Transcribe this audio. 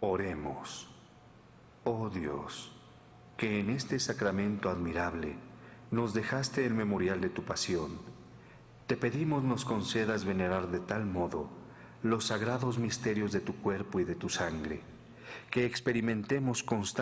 Oremos. Oh Dios, que en este sacramento admirable nos dejaste el memorial de tu pasión, te pedimos nos concedas venerar de tal modo los sagrados misterios de tu cuerpo y de tu sangre, que experimentemos constantemente